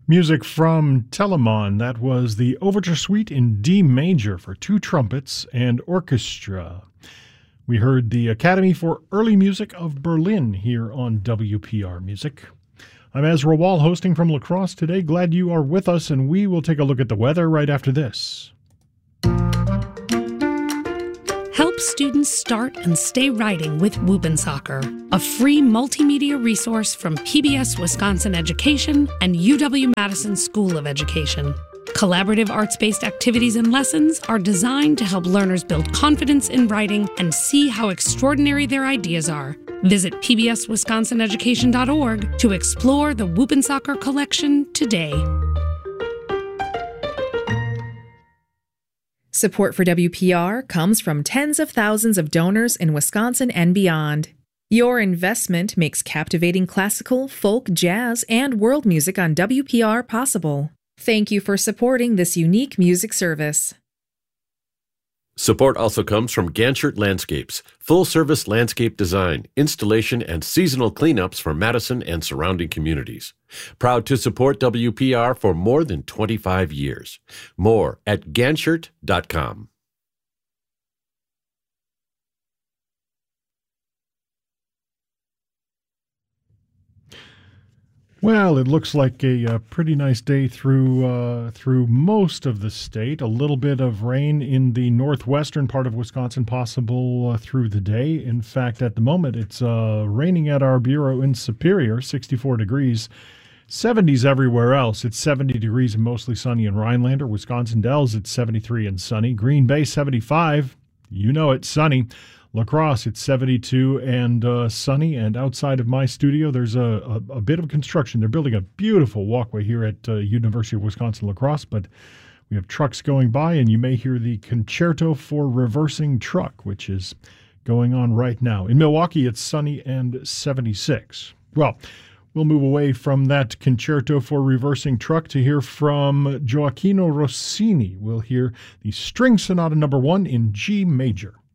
Music from Telemann. That was the Overture Suite in D major for two trumpets and orchestra. We heard the Academy for Early Music of Berlin here on WPR Music. I'm Ezra Wall, hosting from La Crosse today. Glad you are with us, and we will take a look at the weather right after this. Help students start and stay writing with Whoop'N' a free multimedia resource from PBS Wisconsin Education and UW-Madison School of Education. Collaborative arts-based activities and lessons are designed to help learners build confidence in writing and see how extraordinary their ideas are. Visit pbswisconsineducation.org to explore the Whoop'N' collection today. Support for WPR comes from tens of thousands of donors in Wisconsin and beyond. Your investment makes captivating classical, folk, jazz, and world music on WPR possible. Thank you for supporting this unique music service. Support also comes from Ganchert Landscapes, full-service landscape design, installation, and seasonal cleanups for Madison and surrounding communities. Proud to support WPR for more than 25 years. More at ganchert.com. Well, it looks like a pretty nice day through most of the state. A little bit of rain in the northwestern part of Wisconsin possible through the day. In fact, at the moment, it's raining at our bureau in Superior, 64 degrees. 70s everywhere else. It's 70 degrees and mostly sunny in Rhinelander. Wisconsin Dells, it's 73 and sunny. Green Bay, 75. You know it, sunny. La Crosse, it's 72 and sunny, and outside of my studio, there's a bit of construction. They're building a beautiful walkway here at University of Wisconsin-La Crosse, but we have trucks going by, and you may hear the Concerto for Reversing Truck, which is going on right now. In Milwaukee, it's sunny and 76. Well, we'll move away from that Concerto for Reversing Truck to hear from Gioacchino Rossini. We'll hear the String Sonata No. 1 in G major.